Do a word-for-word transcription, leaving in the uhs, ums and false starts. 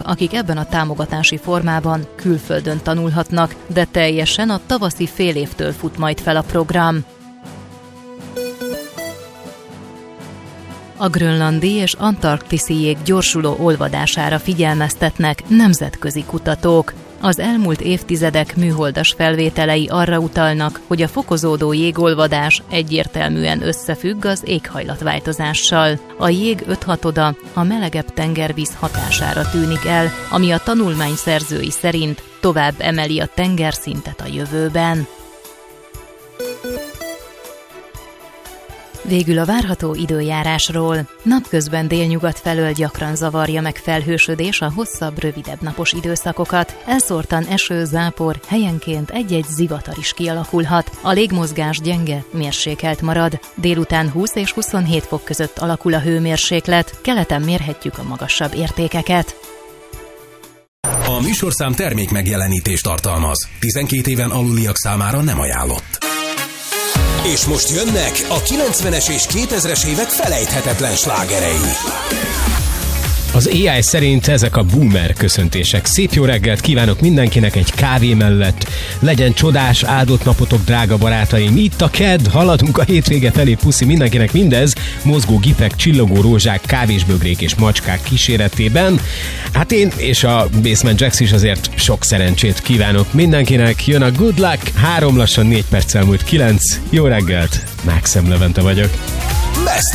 akik ebben a támogatási formában külföldön tanulhatnak, de teljesen a tavaszi félévtől fut majd fel a program. A grönlandi és antarktiszi jég gyorsuló olvadására figyelmeztetnek nemzetközi kutatók. Az elmúlt évtizedek műholdas felvételei arra utalnak, hogy a fokozódó jégolvadás egyértelműen összefügg az éghajlatváltozással. A jég öthatoda a melegebb tengervíz hatására tűnik el, ami a tanulmány szerzői szerint tovább emeli a tengerszintet a jövőben. Végül a várható időjárásról. Napközben délnyugat felől gyakran zavarja meg felhősödés a hosszabb, rövidebb napos időszakokat. Elszórtan eső, zápor, helyenként egy-egy zivatar is kialakulhat. A légmozgás gyenge, mérsékelt marad. Délután húsz és huszonhét fok között alakul a hőmérséklet. Keleten mérhetjük a magasabb értékeket. A műsorszám termék megjelenítést tartalmaz. tizenkét éven aluliak számára nem ajánlott. És most jönnek a kilencvenes és kétezres évek felejthetetlen slágerei. Az á i szerint ezek a boomer köszöntések. Szép jó reggelt kívánok mindenkinek egy kávé mellett. Legyen csodás, áldott napotok, drága barátaim. Itt a kedd, haladunk a hétvége felé, puszi mindenkinek, mindez mozgó gifek, csillogó rózsák, kávésbögrék és macskák kíséretében. Hát én és a Basement Jacks is azért sok szerencsét kívánok mindenkinek. Jön a Good Luck, három lassan négy perccel múlt kilenc. Jó reggelt, Mákszem Levente vagyok. Best